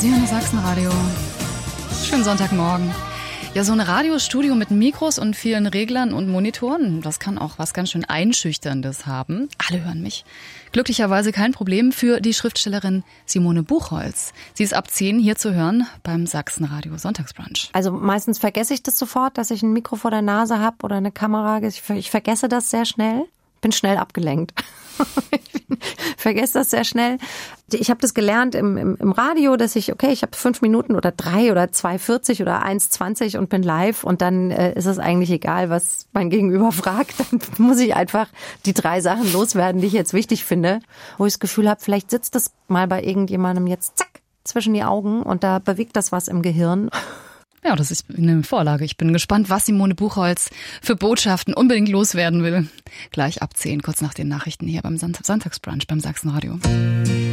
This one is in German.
Sie hören das Sachsenradio. Schönen Sonntagmorgen. Ja, so ein Radiostudio mit Mikros und vielen Reglern und Monitoren, das kann auch was ganz schön Einschüchterndes haben. Alle hören mich. Glücklicherweise kein Problem für die Schriftstellerin Simone Buchholz. Sie ist ab 10 hier zu hören beim Sachsenradio Sonntagsbrunch. Also meistens vergesse ich das sofort, dass ich ein Mikro vor der Nase habe oder eine Kamera. Ich vergesse das sehr schnell. Bin schnell abgelenkt. Vergesse das sehr schnell. Ich habe das gelernt im Radio, dass ich habe 5 Minuten oder 3 oder 2,40 oder 1,20 und bin live und dann ist es eigentlich egal, was mein Gegenüber fragt. Dann muss ich einfach die 3 Sachen loswerden, die ich jetzt wichtig finde, wo ich das Gefühl habe, vielleicht sitzt das mal bei irgendjemandem jetzt zack zwischen die Augen und da bewegt das was im Gehirn. Ja, das ist eine Vorlage. Ich bin gespannt, was Simone Buchholz für Botschaften unbedingt loswerden will. Gleich ab 10, kurz nach den Nachrichten hier beim Sonntagsbrunch beim Sachsenradio.